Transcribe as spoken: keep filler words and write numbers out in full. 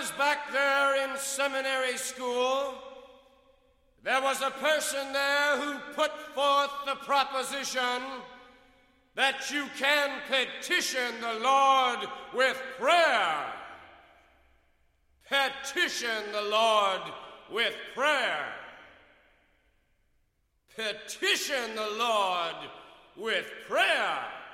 was back there in seminary school, there was a person there who put forth the proposition that you can petition the Lord with prayer. Petition the Lord with prayer. Petition the Lord with prayer.